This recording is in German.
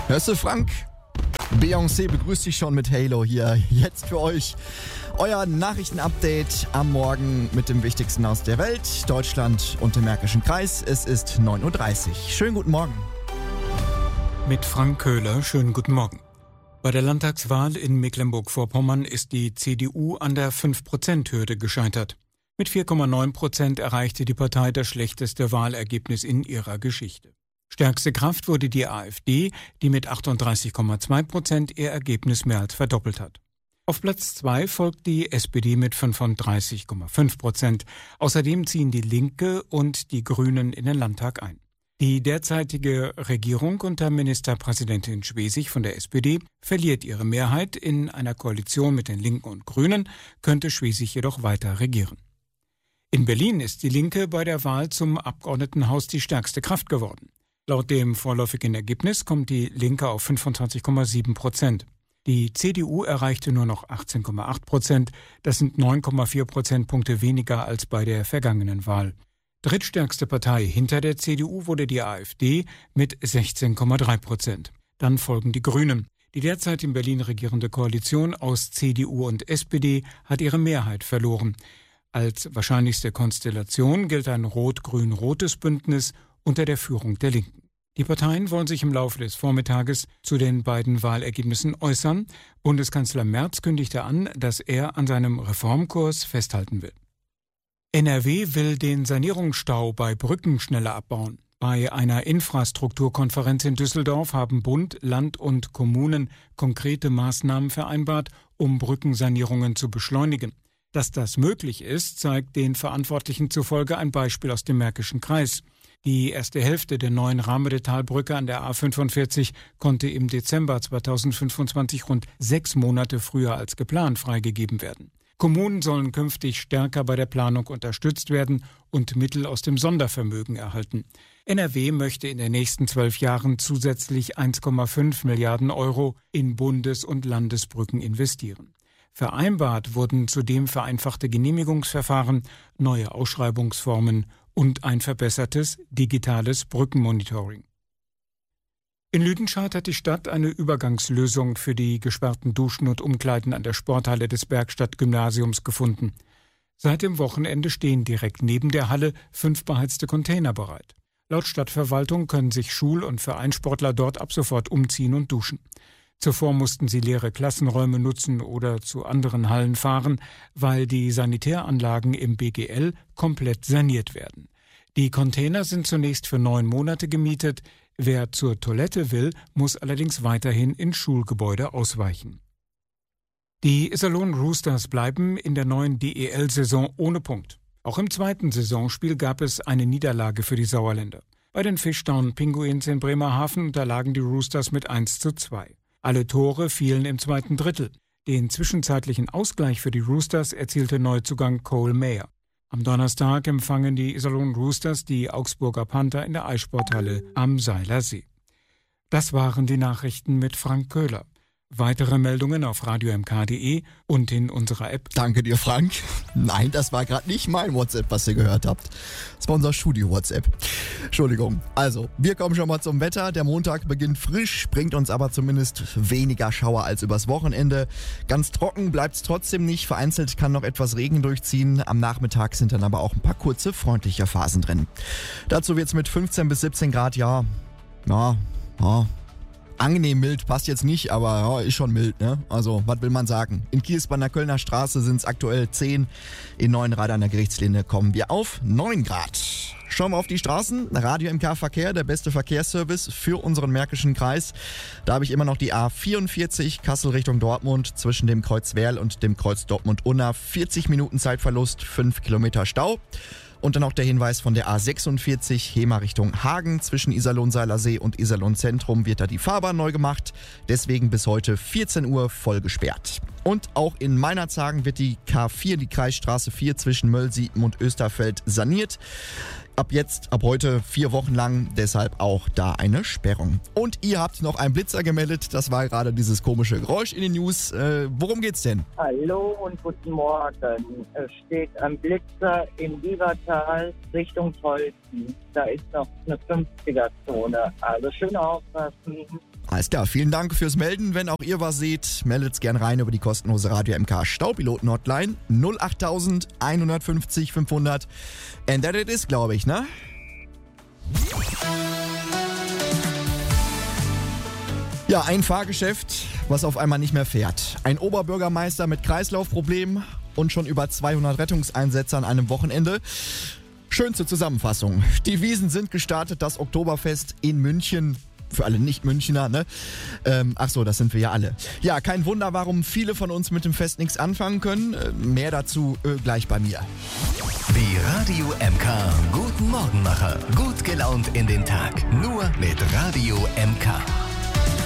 Hörst du, Frank? Beyoncé begrüßt dich schon mit Halo hier. Jetzt für euch euer Nachrichtenupdate am Morgen mit dem Wichtigsten aus der Welt, Deutschland und dem Märkischen Kreis. Es ist 9.30 Uhr. Schönen guten Morgen. Mit Frank Köhler, schönen guten Morgen. Bei der Landtagswahl in Mecklenburg-Vorpommern ist die CDU an der 5%-Hürde gescheitert. Mit 4,9% erreichte die Partei das schlechteste Wahlergebnis in ihrer Geschichte. Stärkste Kraft wurde die AfD, die mit 38,2% ihr Ergebnis mehr als verdoppelt hat. Auf Platz 2 folgt die SPD mit 35,5%. Außerdem ziehen die Linke und die Grünen in den Landtag ein. Die derzeitige Regierung unter Ministerpräsidentin Schwesig von der SPD verliert ihre Mehrheit. In einer Koalition mit den Linken und Grünen könnte Schwesig jedoch weiter regieren. In Berlin ist die Linke bei der Wahl zum Abgeordnetenhaus die stärkste Kraft geworden. Laut dem vorläufigen Ergebnis kommt die Linke auf 25,7%. Die CDU erreichte nur noch 18,8%. Das sind 9,4 Prozentpunkte weniger als bei der vergangenen Wahl. Drittstärkste Partei hinter der CDU wurde die AfD mit 16,3%. Dann folgen die Grünen. Die derzeit in Berlin regierende Koalition aus CDU und SPD hat ihre Mehrheit verloren. Als wahrscheinlichste Konstellation gilt ein rot-grün-rotes Bündnis unter der Führung der Linken. Die Parteien wollen sich im Laufe des Vormittages zu den beiden Wahlergebnissen äußern. Bundeskanzler Merz kündigte an, dass er an seinem Reformkurs festhalten will. NRW will den Sanierungsstau bei Brücken schneller abbauen. Bei einer Infrastrukturkonferenz in Düsseldorf haben Bund, Land und Kommunen konkrete Maßnahmen vereinbart, um Brückensanierungen zu beschleunigen. Dass das möglich ist, zeigt den Verantwortlichen zufolge ein Beispiel aus dem Märkischen Kreis. Die erste Hälfte der neuen Rahmede-Talbrücke an der A45 konnte im Dezember 2025 rund 6 Monate früher als geplant freigegeben werden. Kommunen sollen künftig stärker bei der Planung unterstützt werden und Mittel aus dem Sondervermögen erhalten. NRW möchte in den nächsten 12 Jahren zusätzlich 1,5 Milliarden Euro in Bundes- und Landesbrücken investieren. Vereinbart wurden zudem vereinfachte Genehmigungsverfahren, neue Ausschreibungsformen und ein verbessertes digitales Brückenmonitoring. In Lüdenscheid hat die Stadt eine Übergangslösung für die gesperrten Duschen und Umkleiden an der Sporthalle des Bergstadt-Gymnasiums gefunden. Seit dem Wochenende stehen direkt neben der Halle 5 beheizte Container bereit. Laut Stadtverwaltung können sich Schul- und Vereinssportler dort ab sofort umziehen und duschen. Zuvor mussten sie leere Klassenräume nutzen oder zu anderen Hallen fahren, weil die Sanitäranlagen im BGL komplett saniert werden. Die Container sind zunächst für 9 Monate gemietet. Wer zur Toilette will, muss allerdings weiterhin in Schulgebäude ausweichen. Die Iserlohn Roosters bleiben in der neuen DEL-Saison ohne Punkt. Auch im zweiten Saisonspiel gab es eine Niederlage für die Sauerländer. Bei den Fishtown Pinguins in Bremerhaven unterlagen die Roosters mit 1:2. Alle Tore fielen im zweiten Drittel. Den zwischenzeitlichen Ausgleich für die Roosters erzielte Neuzugang Cole Mayer. Am Donnerstag empfangen die Iserlohn Roosters die Augsburger Panther in der Eissporthalle am Seiler See. Das waren die Nachrichten mit Frank Köhler. Weitere Meldungen auf radiomk.de und in unserer App. Danke dir, Frank. Nein, das war gerade nicht mein WhatsApp, was ihr gehört habt. Das war unser Studio-WhatsApp. Entschuldigung. Also, wir kommen schon mal zum Wetter. Der Montag beginnt frisch, bringt uns aber zumindest weniger Schauer als übers Wochenende. Ganz trocken bleibt's trotzdem nicht. Vereinzelt kann noch etwas Regen durchziehen. Am Nachmittag sind dann aber auch ein paar kurze, freundliche Phasen drin. Dazu wird's mit 15 bis 17 Grad, angenehm mild passt jetzt nicht, aber ist schon mild, ne? Also, was will man sagen? In Kiels bei der Kölner Straße sind es aktuell 10. In Neuenrad an der Gerichtslinie kommen wir auf 9 Grad. Schauen wir auf die Straßen. Radio MK Verkehr, der beste Verkehrsservice für unseren Märkischen Kreis. Da habe ich immer noch die A44 Kassel Richtung Dortmund zwischen dem Kreuz Werl und dem Kreuz Dortmund-Unna. 40 Minuten Zeitverlust, 5 Kilometer Stau. Und dann auch der Hinweis von der A46 Hema Richtung Hagen. Zwischen Iserlohn-Seilersee und Iserlohn-Zentrum wird da die Fahrbahn neu gemacht. Deswegen bis heute 14 Uhr voll gesperrt. Und auch in Meinerzhagen wird die K4, die Kreisstraße 4 zwischen Möllsiepen und Österfeld saniert. Ab heute 4 Wochen lang, deshalb auch da eine Sperrung. Und ihr habt noch einen Blitzer gemeldet, das war gerade dieses komische Geräusch in den News. Worum geht's denn? Hallo und guten Morgen. Es steht ein Blitzer in Biebertal Richtung Tolz Da ist noch eine 50er-Zone. Also schön aufpassen. Alles klar, vielen Dank fürs Melden. Wenn auch ihr was seht, meldet's gern rein über die kostenlose Radio MK Staupiloten-Hotline 08000 150 500. And that it is, glaube ich, ne? Ja, ein Fahrgeschäft, was auf einmal nicht mehr fährt. Ein Oberbürgermeister mit Kreislaufproblemen und schon über 200 Rettungseinsätze an einem Wochenende. Schönste Zusammenfassung. Die Wiesn sind gestartet, das Oktoberfest in München. Für alle Nicht-Münchner, ne? Ach so, das sind wir ja alle. Ja, kein Wunder, warum viele von uns mit dem Fest nichts anfangen können. Mehr dazu gleich bei mir. Die Radio MK Guten Morgenmacher. Gut gelaunt in den Tag. Nur mit Radio MK.